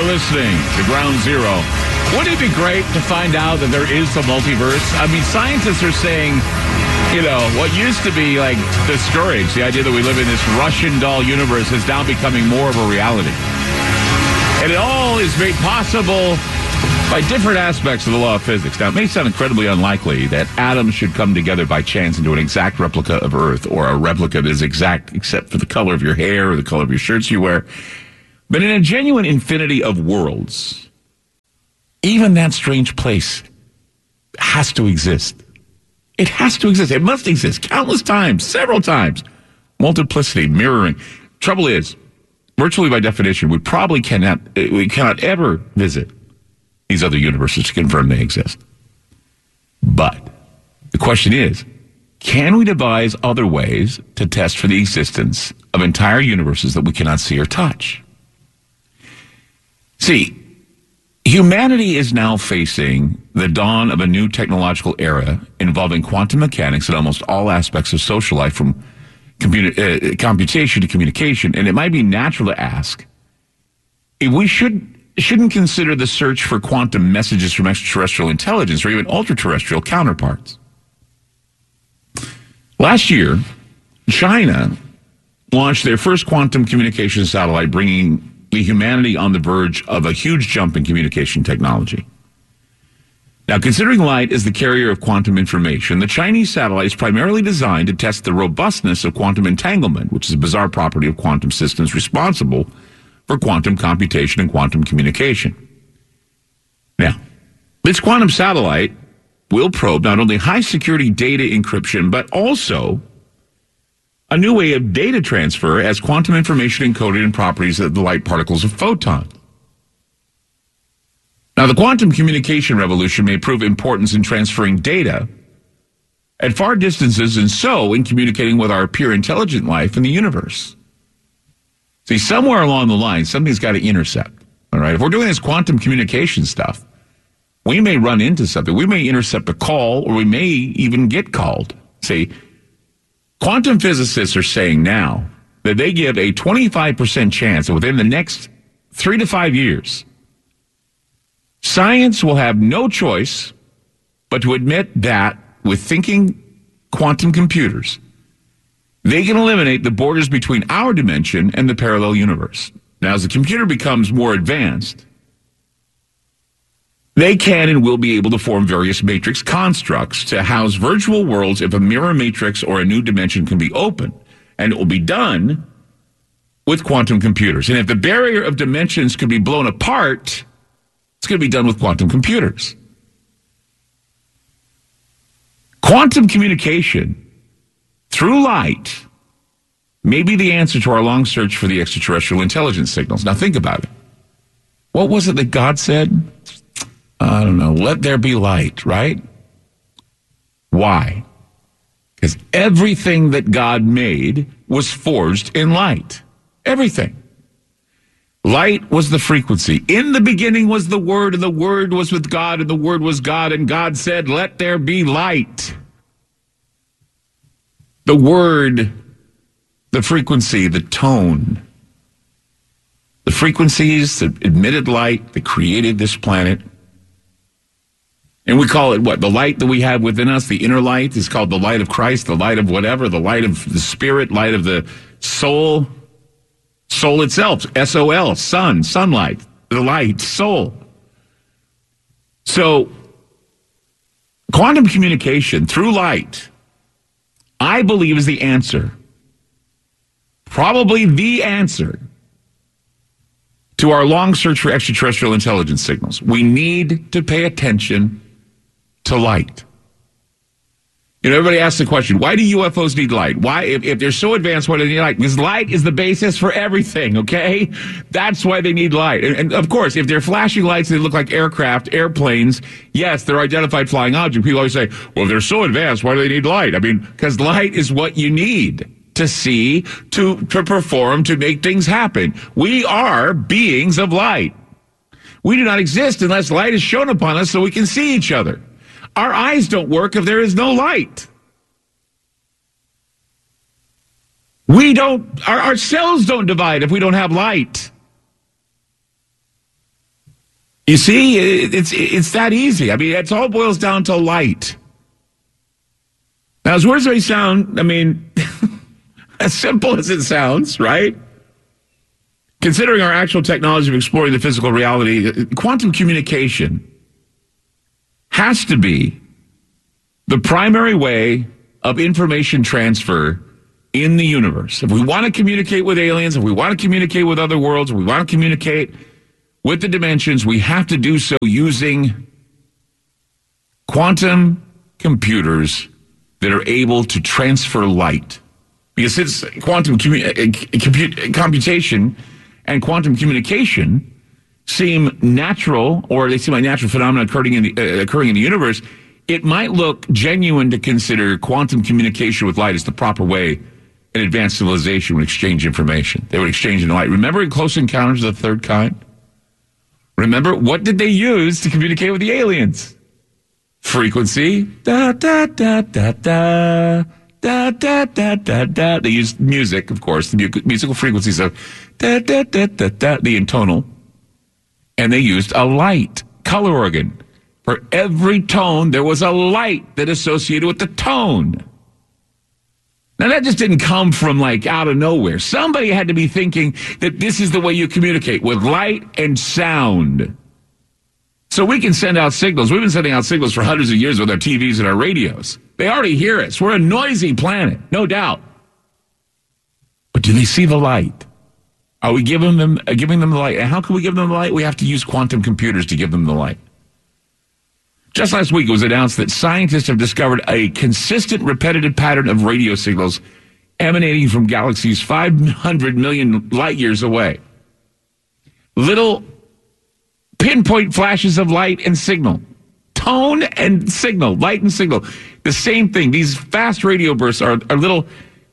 listening to Ground Zero. Wouldn't it be great to find out that there is a multiverse? I mean, scientists are saying, what used to be like discouraged, the idea that we live in this Russian doll universe is now becoming more of a reality. And it all is made possible by different aspects of the law of physics. Now, it may sound incredibly unlikely that atoms should come together by chance into an exact replica of Earth, or a replica that is exact except for the color of your hair or the color of your shirts you wear. But in a genuine infinity of worlds, even that strange place has to exist. It has to exist. It must exist countless times, several times. Multiplicity, mirroring. Trouble is, virtually by definition, we cannot ever visit these other universes to confirm they exist. But the question is, can we devise other ways to test for the existence of entire universes that we cannot see or touch? See, humanity is now facing the dawn of a new technological era involving quantum mechanics in almost all aspects of social life, from computation to communication. And it might be natural to ask if we shouldn't consider the search for quantum messages from extraterrestrial intelligence or even ultra-terrestrial counterparts. Last year, China launched their first quantum communication satellite, bringing the humanity on the verge of a huge jump in communication technology. Now, considering light as the carrier of quantum information, the Chinese satellite is primarily designed to test the robustness of quantum entanglement, which is a bizarre property of quantum systems responsible for quantum computation and quantum communication. Now, this quantum satellite will probe not only high-security data encryption, but also a new way of data transfer as quantum information encoded in properties of the light particles of photons. Now, the quantum communication revolution may prove importance in transferring data at far distances, and so in communicating with our pure intelligent life in the universe. See, somewhere along the line, something's got to intercept. All right, if we're doing this quantum communication stuff, we may run into something. We may intercept a call, or we may even get called. See, quantum physicists are saying now that they give a 25% chance that within the next 3 to 5 years, science will have no choice but to admit that with thinking quantum computers, they can eliminate the borders between our dimension and the parallel universe. Now, as the computer becomes more advanced, they can and will be able to form various matrix constructs to house virtual worlds if a mirror matrix or a new dimension can be opened. And it will be done with quantum computers. And if the barrier of dimensions can be blown apart, it's going to be done with quantum computers. Quantum communication through light may be the answer to our long search for the extraterrestrial intelligence signals. Now think about it. What was it that God said? I don't know. Let there be light, right? Why? Because everything that God made was forged in light. Everything. Light was the frequency. In the beginning was the Word, and the Word was with God, and the Word was God, and God said, let there be light. The Word, the frequency, the tone, the frequencies that emitted light, that created this planet. And we call it what? The light that we have within us, the inner light, is called the light of Christ, the light of whatever, the light of the Spirit, light of the soul. Soul itself, S-O-L, sun, sunlight, the light, soul. So, quantum communication through light, I believe, is the answer. Probably the answer to our long search for extraterrestrial intelligence signals. We need to pay attention to light. Everybody asks the question, why do UFOs need light? Why, if they're so advanced, why do they need light? Because light is the basis for everything, okay? That's why they need light. And of course, if they're flashing lights, they look like aircraft, airplanes, yes, they're identified flying objects. People always say, well, if they're so advanced, why do they need light? I mean, because light is what you need to see, to perform, to make things happen. We are beings of light. We do not exist unless light is shown upon us so we can see each other. Our eyes don't work if there is no light. Our cells don't divide if we don't have light. You see, it's that easy. I mean, it all boils down to light. Now, as weird as they sound, I mean, as simple as it sounds, right? Considering our actual technology of exploring the physical reality, quantum communication has to be the primary way of information transfer in the universe. If we want to communicate with aliens, if we want to communicate with other worlds, if we want to communicate with the dimensions, we have to do so using quantum computers that are able to transfer light. Because it's quantum computation and quantum communication seem natural, or they seem like natural phenomena occurring in the universe, it might look genuine to consider quantum communication with light as the proper way an advanced civilization would exchange information. They would exchange in light. Remember in Close Encounters of the Third Kind? Remember, what did they use to communicate with the aliens? Frequency. Da, da, da, da, da. Da, da, da, da, da. They used music, of course, the musical frequencies of da, da, da, da, da, the intonal. And they used a light color organ. For every tone, there was a light that associated with the tone. Now, that just didn't come from, like, out of nowhere. Somebody had to be thinking that this is the way you communicate, with light and sound. So we can send out signals. We've been sending out signals for hundreds of years with our TVs and our radios. They already hear us. We're a noisy planet, no doubt. But do they see the light? Are we giving them the light? And how can we give them the light? We have to use quantum computers to give them the light. Just last week, it was announced that scientists have discovered a consistent, repetitive pattern of radio signals emanating from galaxies 500 million light years away. Little pinpoint flashes of light and signal. Tone and signal, light and signal. The same thing. These fast radio bursts are little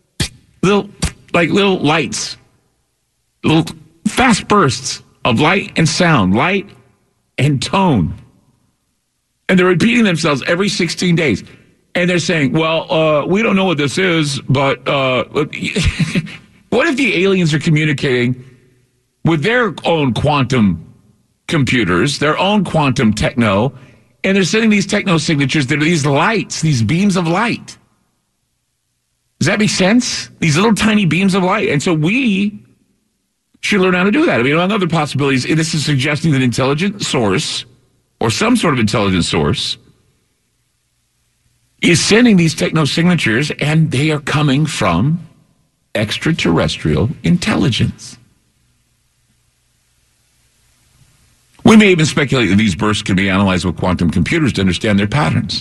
lights. Little fast bursts of light and sound, light and tone. And they're repeating themselves every 16 days. And they're saying, well, we don't know what this is, but what if the aliens are communicating with their own quantum computers, their own quantum techno, and they're sending these techno signatures that are these lights, these beams of light? Does that make sense? These little tiny beams of light. And so we should learn how to do that. I mean, among other possibilities, this is suggesting that intelligent source, or some sort of intelligent source, is sending these techno signatures, and they are coming from extraterrestrial intelligence. We may even speculate that these bursts can be analyzed with quantum computers to understand their patterns.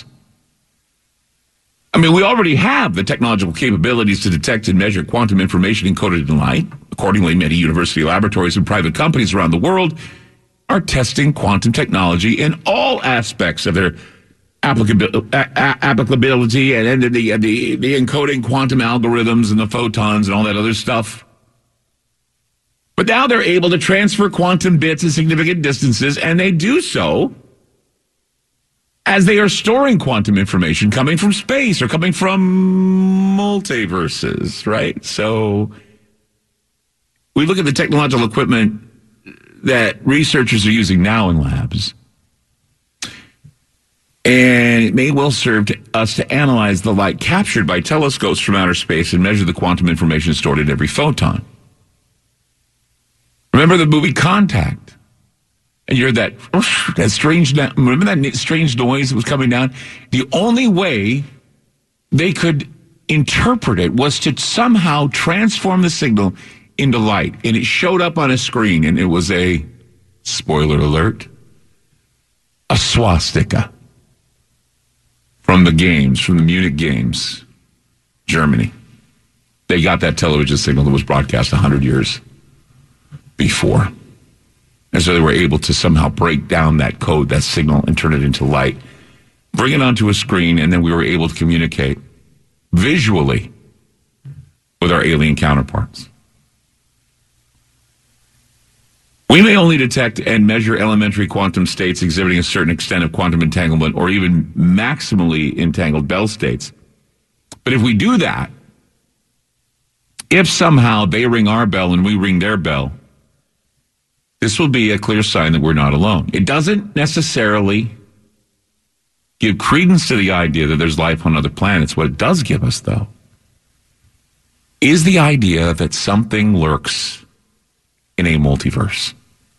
I mean, we already have the technological capabilities to detect and measure quantum information encoded in light. Accordingly, many university laboratories and private companies around the world are testing quantum technology in all aspects of their applicability and the encoding quantum algorithms and the photons and all that other stuff. But now they're able to transfer quantum bits at significant distances, and they do so as they are storing quantum information coming from space or coming from multiverses, right? So we look at the technological equipment that researchers are using now in labs, and it may well serve us to analyze the light captured by telescopes from outer space and measure the quantum information stored in every photon. Remember the movie Contact? And you heard that strange noise that was coming down? The only way they could interpret it was to somehow transform the signal into light. And it showed up on a screen, and it was a, spoiler alert, a swastika from the games, from the Munich Games, Germany. They got that television signal that was broadcast 100 years before. And so they were able to somehow break down that code, that signal, and turn it into light, bring it onto a screen, and then we were able to communicate visually with our alien counterparts. We may only detect and measure elementary quantum states exhibiting a certain extent of quantum entanglement or even maximally entangled Bell states. But if we do that, if somehow they ring our bell and we ring their bell, this will be a clear sign that we're not alone. It doesn't necessarily give credence to the idea that there's life on other planets. What it does give us, though, is the idea that something lurks in a multiverse.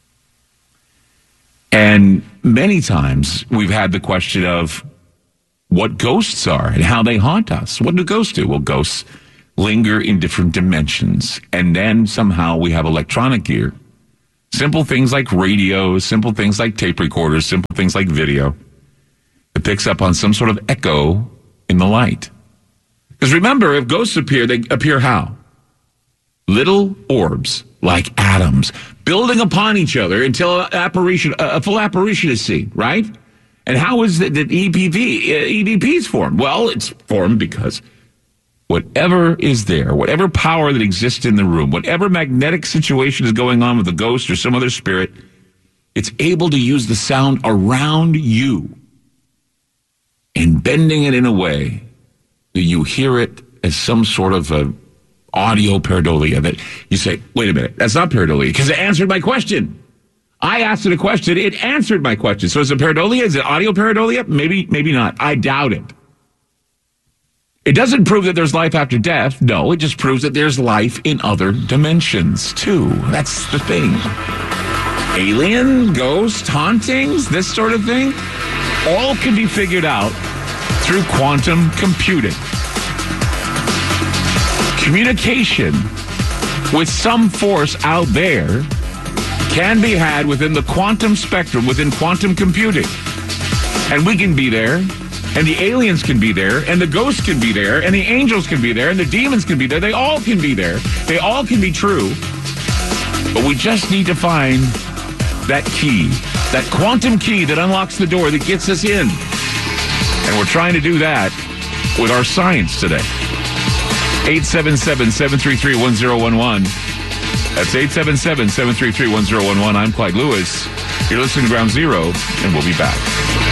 And many times we've had the question of what ghosts are and how they haunt us. What do ghosts do? Well, ghosts linger in different dimensions. And then somehow we have electronic gear. Simple things like radios, simple things like tape recorders, simple things like video. It picks up on some sort of echo in the light. Because remember, if ghosts appear, they appear how? Little orbs, like atoms, building upon each other until a full apparition is seen, right? And how is it that EVPs formed? Well, it's formed because whatever is there, whatever power that exists in the room, whatever magnetic situation is going on with a ghost or some other spirit, it's able to use the sound around you and bending it in a way that you hear it as some sort of a audio pareidolia that you say, wait a minute, that's not pareidolia because it answered my question. I asked it a question, it answered my question. So is it pareidolia? Is it audio pareidolia? Maybe not. I doubt it. It doesn't prove that there's life after death. No, it just proves that there's life in other dimensions too. That's the thing. Alien, ghost, hauntings, this sort of thing, all can be figured out through quantum computing. Communication with some force out there can be had within the quantum spectrum, within quantum computing. And we can be there, and the aliens can be there, and the ghosts can be there, and the angels can be there, and the demons can be there. They all can be there. They all can be true. But we just need to find that key, that quantum key that unlocks the door that gets us in. And we're trying to do that with our science today. 877-733-1011. That's 877-733-1011. I'm Clyde Lewis. You're listening to Ground Zero, and we'll be back.